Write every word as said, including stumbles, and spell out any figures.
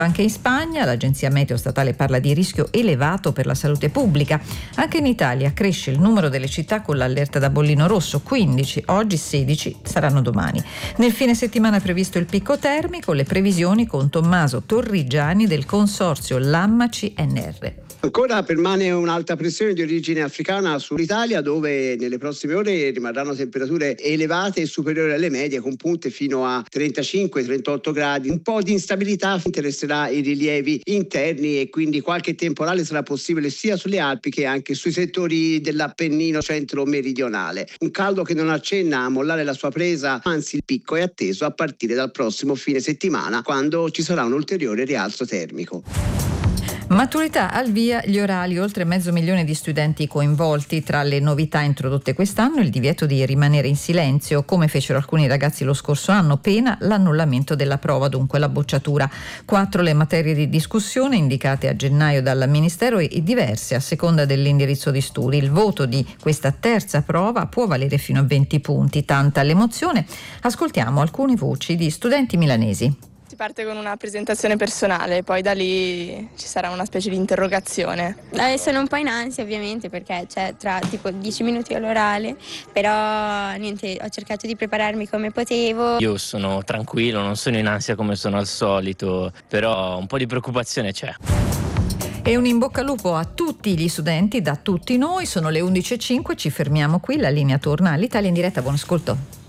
Anche in Spagna l'agenzia meteo statale parla di rischio elevato per la salute pubblica. Anche in Italia cresce il numero delle città con l'allerta da bollino rosso, quindici, oggi sedici saranno domani. Nel fine settimana è previsto il picco termico, le previsioni con Tommaso Torrigiani del consorzio Lamma C N R. Ancora permane un'alta pressione di origine africana sull'Italia, dove nelle prossime ore rimarranno temperature elevate e superiori alle medie, con punte fino a trentacinque trentotto gradi. Un po' di instabilità interesserà i rilievi interni e quindi qualche temporale sarà possibile sia sulle Alpi che anche sui settori dell'Appennino centro-meridionale. Un caldo che non accenna a mollare la sua presa, anzi il picco è atteso a partire dal prossimo fine settimana, quando ci sarà un ulteriore rialzo termico. Maturità al via gli orali, oltre mezzo milione di studenti coinvolti. Tra le novità introdotte quest'anno il divieto di rimanere in silenzio, come fecero alcuni ragazzi lo scorso anno, pena l'annullamento della prova, dunque la bocciatura. Quattro le materie di discussione indicate a gennaio dal Ministero e diverse a seconda dell'indirizzo di studi. Il voto di questa terza prova può valere fino a venti punti, tanta l'emozione. Ascoltiamo alcune voci di studenti milanesi. Si parte con una presentazione personale, poi da lì ci sarà una specie di interrogazione. Eh, sono un po' in ansia ovviamente perché c'è tra tipo dieci minuti all'orale, però niente, ho cercato di prepararmi come potevo. Io sono tranquillo, non sono in ansia come sono al solito, però un po' di preoccupazione c'è. E un in bocca al lupo a tutti gli studenti, da tutti noi. Sono le undici e cinque, ci fermiamo qui, la linea torna all'Italia in diretta, buon ascolto.